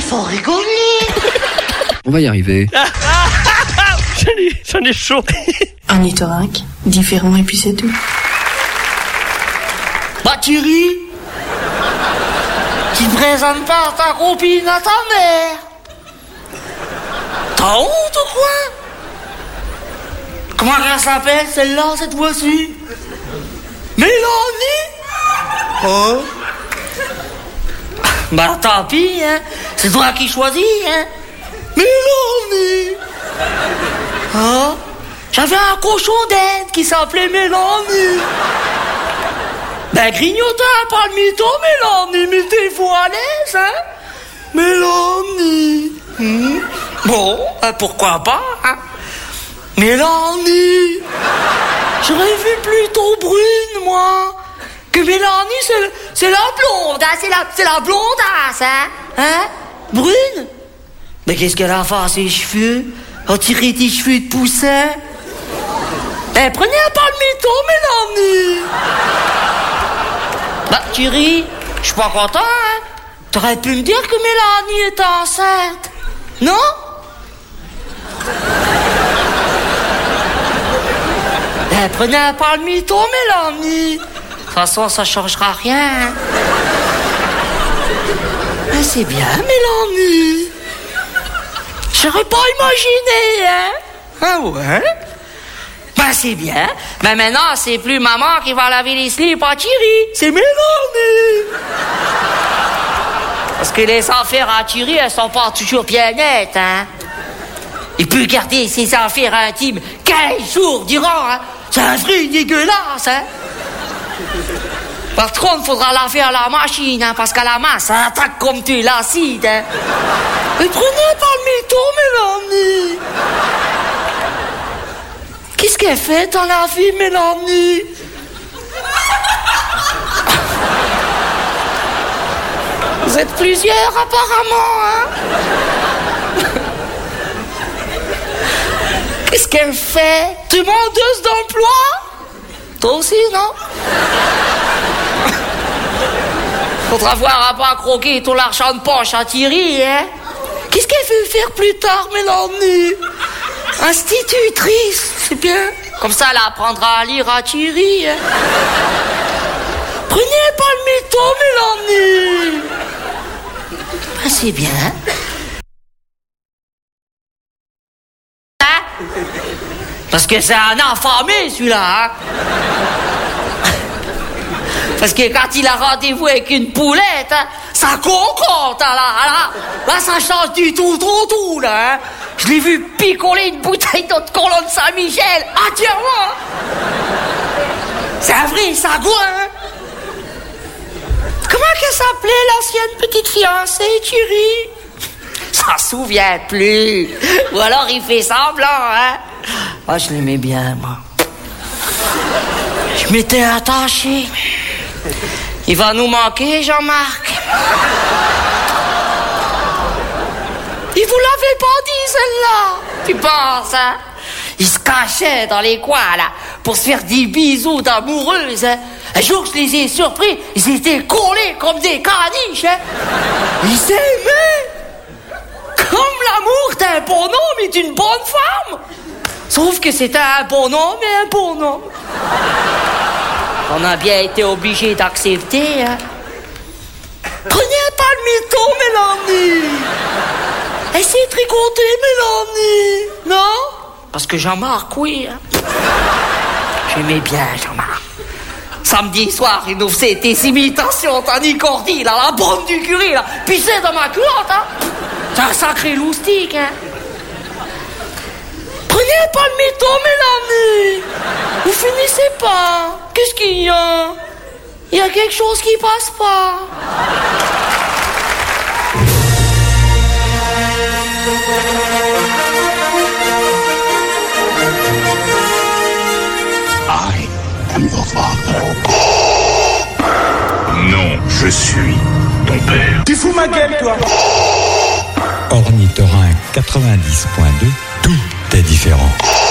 faut rigoler. On va y arriver. J'en ai chaud. Ornithorynque, différent et puis c'est tout. Bah Thierry, tu te présentes pas ta copine à ta mère. T'as honte ou quoi? Comment elle s'appelle celle-là cette fois-ci? Mélanie? Oh. Bah tant pis, hein. C'est toi qui choisis, hein. Mélanie. Ah, j'avais un cochon d'Inde qui s'appelait Mélanie. Ben grignotin, pas le mytho, Mélanie, mettez-vous à l'aise, hein. Mélanie. Bon, pourquoi pas, hein. Mélanie. J'aurais vu plutôt Brune, moi. Que Mélanie, c'est la blonde, hein. C'est la blondasse, hein. Brune. Mais qu'est-ce qu'elle a fait à ses cheveux? A tiré tes cheveux de poussin? Eh, prenez pas le mytho, Mélanie. Bah, Thierry, je suis pas content, hein. T'aurais pu me dire que Mélanie était enceinte, non? Eh, prenez pas le mytho, Mélanie. De toute façon, ça changera rien. Ah, c'est bien, Mélanie. J'aurais pas imaginé, hein. Ah ouais? Ben c'est bien. Mais maintenant, c'est plus maman qui va laver les slips à Thierry. C'est Mélanie. Parce que les affaires à Thierry, elles sont pas toujours bien nettes, hein. Il peut garder ses affaires intimes 15 jours durant, hein. C'est un vrai dégueulasse, hein. Par contre, faudra laver à la machine, hein, parce qu'à la main, ça attaque comme tu l'acide, hein. Mais prenez pas le mytho, Mélanie. Qu'est-ce qu'elle fait dans la vie, Mélanie? Vous êtes plusieurs, apparemment, hein. Qu'est-ce qu'elle fait? Demandeuse d'emploi? Toi aussi, non? Faudra voir à pas croquer tout l'argent de poche à Thierry, hein. Qu'est-ce qu'elle veut faire plus tard, Mélanie? Institutrice, c'est bien. Comme ça, elle apprendra à lire à Thierry, hein. Prenez pas le mytho, Mélanie. Ben, c'est bien. Hein? Parce que c'est un affamé, celui-là, hein. Parce que quand il a rendez-vous avec une poulette, hein, ça concorde, là, ça change du tout, là, hein. Je l'ai vu picoler une bouteille d'eau de Colonne de Saint-Michel entièrement. C'est un vrai sagouin, hein. Comment qu'elle s'appelait, l'ancienne petite fiancée, Thierry? Ça se souvient plus. Ou alors il fait semblant, hein. Moi, je l'aimais bien, moi. Je m'étais attaché. Il va nous manquer, Jean-Marc. Il vous l'avait pas dit, celle-là. Tu penses, hein? Il se cachait dans les coins, là, pour se faire des bisous d'amoureuses, hein. Un jour, je les ai surpris, ils étaient collés comme des caniches, hein. Ils s'aimaient. Comme l'amour d'un bonhomme et d'une bonne femme. Sauf que c'était un bonhomme et un bonhomme. On a bien été obligés d'accepter, hein. Prenez pas le mytho, Mélanie. Elle s'est tricotée, Mélanie, non? Parce que Jean-Marc, oui, hein. J'aimais bien Jean-Marc. Samedi soir, il nous faisait des imitations tanicordie, là, la bonne du curé, là. Pissait dans ma culotte, hein. C'est un sacré loustique, hein. Prenez pas le mytho, Mélanie. Vous finissez pas. Qu'est-ce qu'il y a? Il y a quelque chose qui passe pas. I am your father. Non, je suis ton père. Tu fous ma gueule, toi. Ornithorynque 90.2, tout est différent.